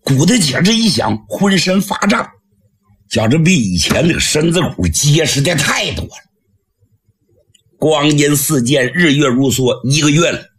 骨头节这一想，浑身发胀，觉着比以前那个身子骨结实的太多了。光阴似箭，日月如梭，1个月了，